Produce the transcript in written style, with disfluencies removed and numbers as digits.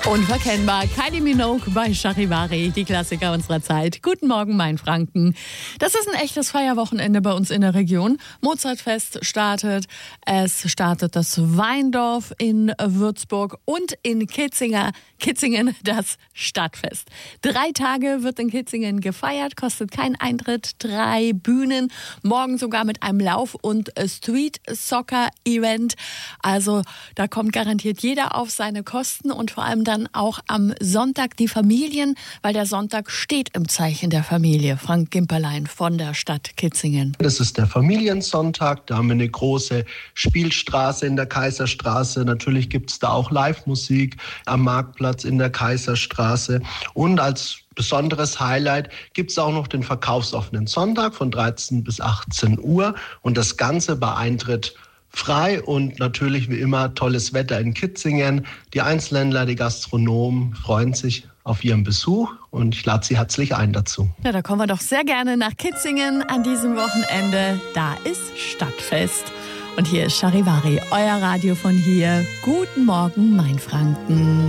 Unverkennbar, Kylie Minogue bei Charivari, die Klassiker unserer Zeit. Guten Morgen, Mainfranken. Das ist ein echtes Feierwochenende bei uns in der Region. Mozartfest startet, es startet das Weindorf in Würzburg und in Kitzingen das Stadtfest. 3 Tage wird in Kitzingen gefeiert, kostet kein Eintritt, 3 Bühnen, morgen sogar mit einem Lauf- und Street-Soccer-Event. Also da kommt garantiert jeder auf seine Kosten und vor allem dann auch am Sonntag die Familien, weil der Sonntag steht im Zeichen der Familie. Frank Gimperlein von der Stadt Kitzingen. Das ist der Familiensonntag, da haben wir eine große Spielstraße in der Kaiserstraße. Natürlich gibt es da auch Live-Musik am Marktplatz in der Kaiserstraße. Und als besonderes Highlight gibt es auch noch den verkaufsoffenen Sonntag von 13 bis 18 Uhr. Und das Ganze bei Eintritt frei und natürlich wie immer tolles Wetter in Kitzingen. Die Einzelhändler, die Gastronomen freuen sich auf ihren Besuch und ich lade Sie herzlich ein dazu. Ja, da kommen wir doch sehr gerne nach Kitzingen an diesem Wochenende. Da ist Stadtfest. Und hier ist Charivari, euer Radio von hier. Guten Morgen, Mainfranken.